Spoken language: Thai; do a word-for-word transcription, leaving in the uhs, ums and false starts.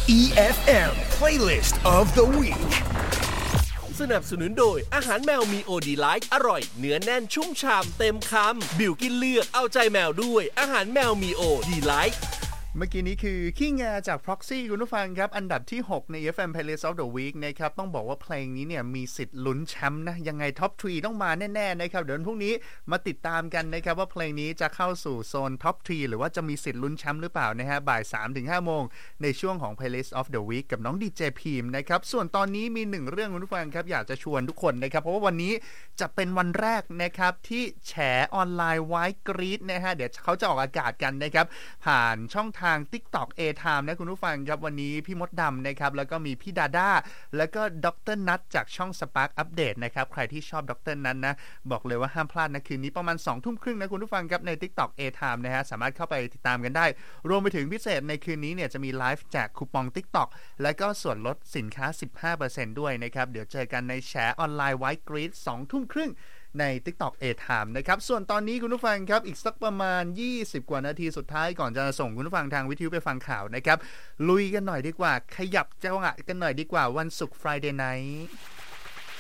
อี เอฟ เอ็ม Playlist of the Week สนับสนุนโดยอาหารแมวมีโอดีไลท์อร่อยเนื้อแน่นชุ่มฉ่ำเต็มคำบิวกินเลือกเอาใจแมวด้วยอาหารแมวมีโอดีไลท์เมื่อกี้นี้คือขี้งาจาก Proxy คุณผู้ฟังครับอันดับที่หกใน เอฟ เอ็ม Playlist of the Week นะครับต้องบอกว่าเพลงนี้เนี่ยมีสิทธิ์ลุ้นแชมป์นะยังไงท็อปสามต้องมาแน่ๆนะครับเดี๋ยวพรุ่งนี้มาติดตามกันนะครับว่าเพลงนี้จะเข้าสู่โซนท็อปสามหรือว่าจะมีสิทธิ์ลุ้นแชมป์หรือเปล่านะฮะบ่าย สามถึงห้า โมงในช่วงของ Playlist of the Week กับน้องดีเจพีมนะครับส่วนตอนนี้มีหนึ่งเรื่องคุณผู้ฟังครับอยากจะชวนทุกคนนะครับเพราะว่าวันนี้จะเป็นวันแรกนะครับที่แฉออนไลน์ไว้กรี๊ดนะฮะเดี๋ยวเขาจะออกอากาศกันนะครับผ่านช่องทาง TikTok A-Time นะคุณผู้ฟังครับวันนี้พี่มดดำนะครับแล้วก็มีพี่ดาด้าแล้วก็ดรนัทจากช่อง Spark Update นะครับใครที่ชอบดรนัทนะบอกเลยว่าห้ามพลาดนะคืนนี้ประมาณ สองทุ่มครึ่งนะคุณผู้ฟังครับใน TikTok A-Time นะฮะสามารถเข้าไปติดตามกันได้รวมไปถึงพิเศษในคืนนี้เนี่ยจะมีไลฟ์แจกคูปอง TikTok แล้วก็ส่วนลดสินค้า สิบห้าเปอร์เซ็นต์ ด้วยนะครับเดี๋ยวเจอกันในแชร์ออนไลน์ไว้กรี๊ด สองทุ่มครึ่งใน TikTok A-Time นะครับส่วนตอนนี้คุณผู้ฟังครับอีกสักประมาณยี่สิบกว่านาทีสุดท้ายก่อนจะส่งคุณผู้ฟังทางวิทยุไปฟังข่าวนะครับลุยกันหน่อยดีกว่าขยับจังหวะกันหน่อยดีกว่าวันศุกร์ Friday Night